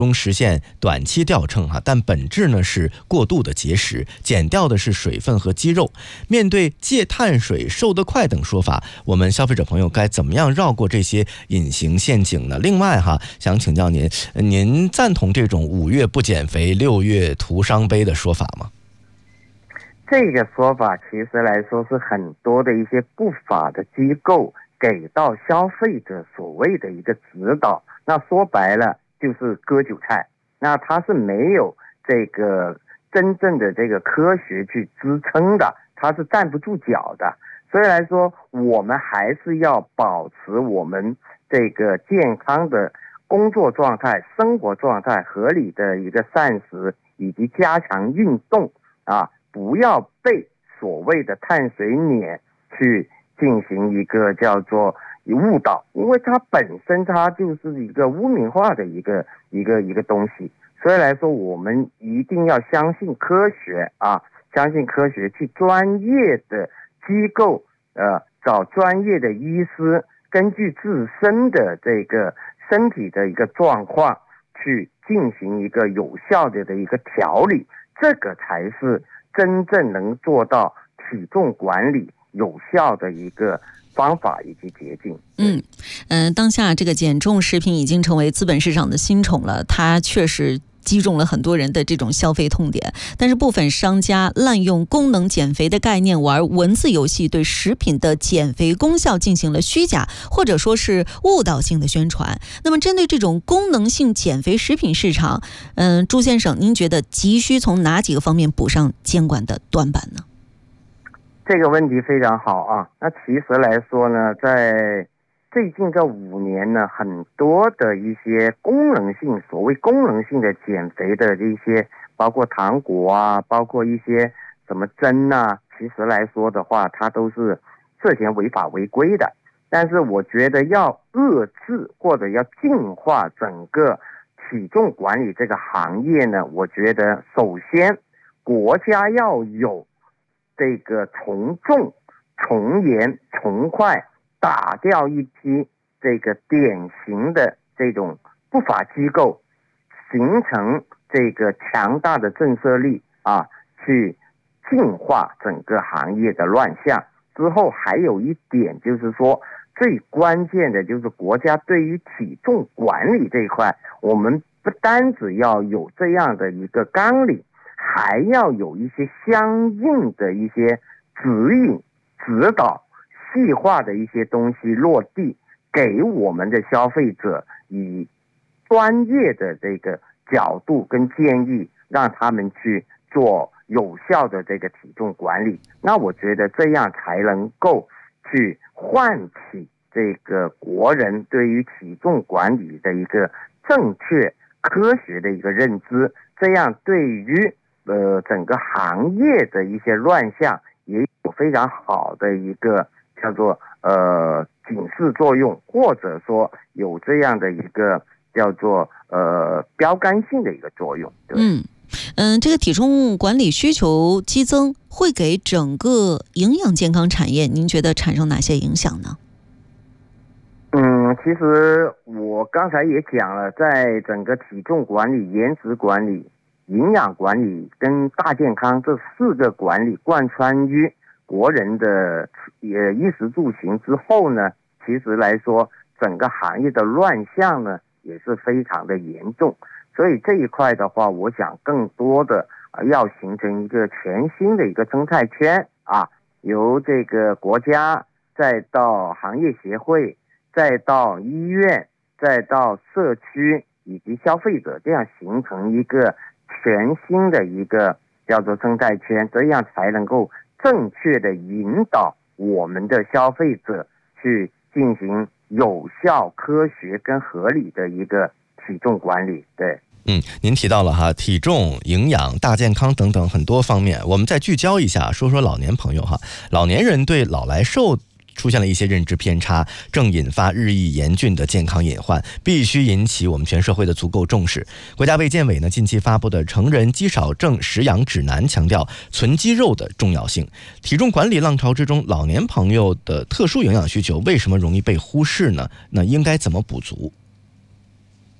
中实现短期掉秤但本质呢是过度的节食，减掉的是水分和肌肉。面对戒碳水、瘦得快等说法，我们消费者朋友该怎么样绕过这些隐形陷阱呢？另外想请教您，您赞同这种5月不减肥，6月徒伤悲的说法吗？ 这个说法其实来说是很多的一些不法的机构给到消费者所谓的一个指导，那说白了就是割韭菜，那它是没有这个真正的这个科学去支撑的，它是站不住脚的。所以来说，我们还是要保持我们这个健康的工作状态、生活状态，合理的一个膳食，以及加强运动不要被所谓的碳水碾去进行一个叫做误导，因为它本身它就是一个污名化的一个东西。所以来说，我们一定要相信科学相信科学，去专业的机构找专业的医师，根据自身的这个身体的一个状况去进行一个有效的一个调理，这个才是真正能做到体重管理有效的一个方法以及捷径。 当下这个减重食品已经成为资本市场的新宠了，它确实击中了很多人的这种消费痛点，但是部分商家滥用功能减肥的概念，玩文字游戏，对食品的减肥功效进行了虚假或者说是误导性的宣传。那么针对这种功能性减肥食品市场，朱先生，您觉得急需从哪几个方面补上监管的短板呢？ 这个问题非常好那其实来说呢，在最近这5年呢，很多的一些所谓功能性的减肥的这些，包括糖果包括一些什么针其实来说的话，它都是涉嫌违法违规的。但是我觉得要遏制或者要净化整个体重管理这个行业呢，我觉得首先国家要有这个从重、从严、从快，打掉一批这个典型的这种不法机构，形成这个强大的震慑力去净化整个行业的乱象。之后还有一点就是说，最关键的就是国家对于体重管理这一块，我们不单只要有这样的一个纲领，还要有一些相应的一些指引、指导、细化的一些东西落地，给我们的消费者以专业的这个角度跟建议，让他们去做有效的这个体重管理。那我觉得这样才能够去唤起这个国人对于体重管理的一个正确科学的一个认知，这样对于整个行业的一些乱象也有非常好的一个叫做警示作用，或者说有这样的一个叫做标杆性的一个作用。 这个体重管理需求激增会给整个营养健康产业，您觉得产生哪些影响呢？ 其实我刚才也讲了，在整个体重管理、颜值管理、营养管理跟大健康这4个管理贯穿于国人的衣食住行之后呢，其实来说整个行业的乱象呢也是非常的严重。所以这一块的话，我想更多的要形成一个全新的一个生态圈由这个国家，再到行业协会，再到医院，再到社区以及消费者，这样形成一个全新的一个叫做生态圈，这样才能够正确的引导我们的消费者去进行有效、科学跟合理的一个体重管理。 您提到了体重、营养、大健康等等很多方面，我们再聚焦一下，说说老年朋友老年人对老来瘦出现了一些认知偏差，正引发日益严峻的健康隐患，必须引起我们全社会的足够重视。国家卫健委呢近期发布的成人肌少症食养指南强调存肌肉的重要性。体重管理浪潮之中，老年朋友的特殊营养需求为什么容易被忽视呢？那应该怎么补足？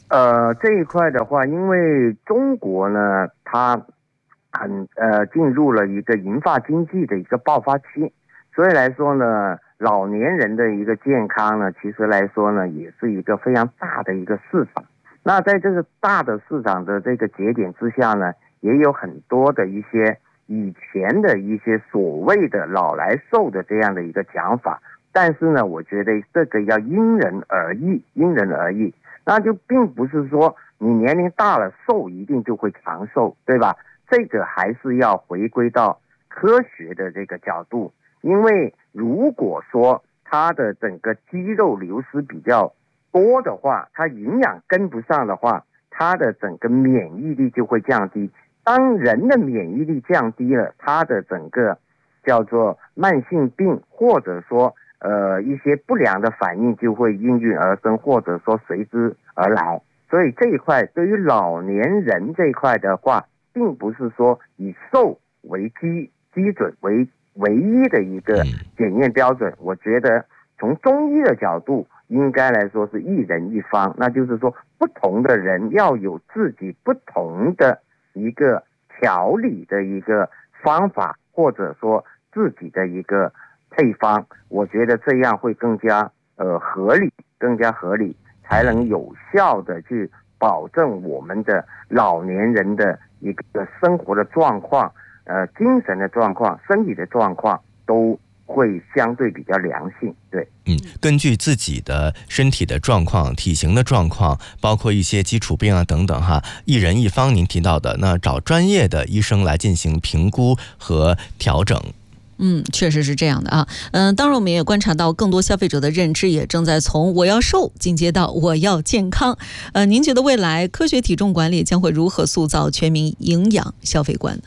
这一块的话，因为中国呢，它进入了一个银发经济的一个爆发期，所以来说呢，老年人的一个健康呢，其实来说呢，也是一个非常大的一个市场。那在这个大的市场的这个节点之下呢，也有很多的一些以前的一些所谓的老来瘦的这样的一个讲法，但是呢，我觉得这个要因人而异，因人而异。那就并不是说你年龄大了瘦一定就会长寿，对吧？这个还是要回归到科学的这个角度，因为如果说它的整个肌肉流失比较多的话，它营养跟不上的话，它的整个免疫力就会降低。当人的免疫力降低了，它的整个叫做慢性病或者说一些不良的反应就会应运而生，或者说随之而来。所以这一块对于老年人这一块的话，并不是说以瘦为基准为唯一的一个检验标准。我觉得从中医的角度应该来说是一人一方，那就是说不同的人要有自己不同的一个调理的一个方法，或者说自己的一个配方，我觉得这样会更加合理，更加合理，才能有效的去保证我们的老年人的一个生活的状况，精神的状况，身体的状况都会相对比较良性。对， 根据自己的身体的状况、体型的状况，包括一些基础病啊等等哈，一人一方您提到的，那找专业的医生来进行评估和调整。 确实是这样的啊。当然我们也观察到更多消费者的认知也正在从我要瘦进阶到我要健康。您觉得未来科学体重管理将会如何塑造全民营养消费观呢？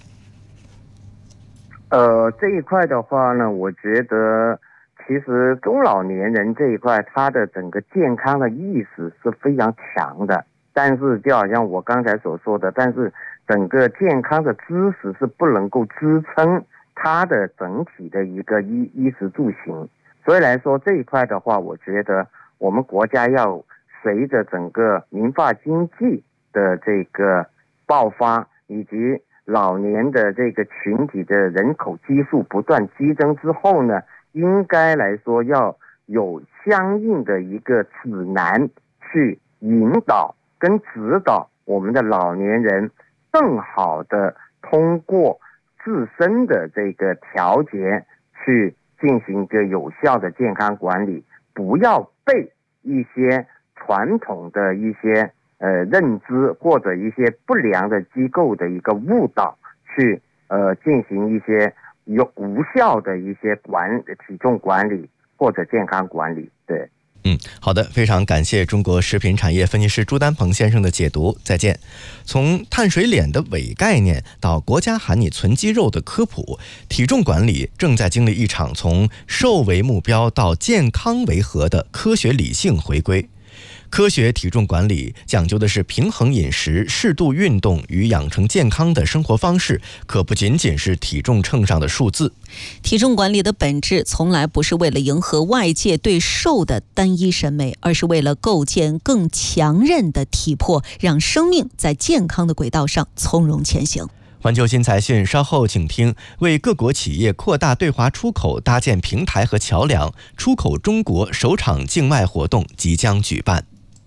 这一块的话呢，我觉得其实中老年人这一块，他的整个健康的意识是非常强的，但是就好像我刚才所说的，但是整个健康的知识是不能够支撑它的整体的一个衣食住行。所以来说这一块的话，我觉得我们国家要随着整个银发经济的这个爆发，以及老年的这个群体的人口基数不断激增之后呢，应该来说要有相应的一个指南去引导跟指导我们的老年人更好的通过自身的这个调节去进行一个有效的健康管理，不要被一些传统的一些认知或者一些不良的机构的一个误导去进行一些无效的一些体重管理或者健康管理。对， 好的，非常感谢中国食品产业分析师朱丹鹏先生的解读，再见。从碳水脸的伪概念到国家喊你存肌肉的科普，体重管理正在经历一场从瘦为目标到健康为核的科学理性回归。科学体重管理讲究的是平衡饮食、适度运动与养成健康的生活方式，可不仅仅是体重秤上的数字。 体重管理的本质从来不是为了迎合外界对瘦的单一审美，而是为了构建更强韧的体魄，让生命在健康的轨道上从容前行。 环球新财讯稍后请听，为各国企业扩大对华出口搭建平台和桥梁，出口中国首场境外活动即将举办。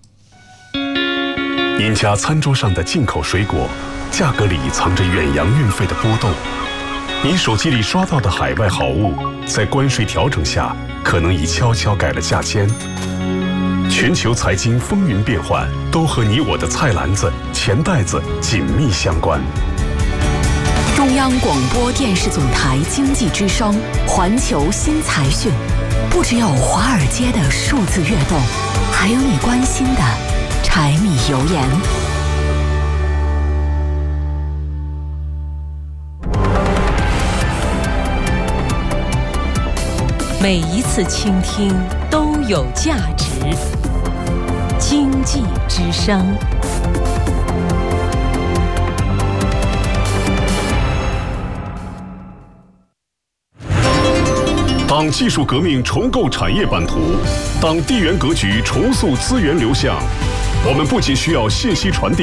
您家餐桌上的进口水果，价格里藏着远洋运费的波动；您手机里刷到的海外好物，在关税调整下，可能已悄悄改了价签。全球财经风云变幻，都和你我的菜篮子、钱袋子紧密相关。 中央广播电视总台经济之声，环球新财讯，不只有华尔街的数字跃动，还有你关心的柴米油盐。 每一次倾听都有价值。经济之声。 当技术革命重构产业版图，当地缘格局重塑资源流向， 我们不仅需要信息传递，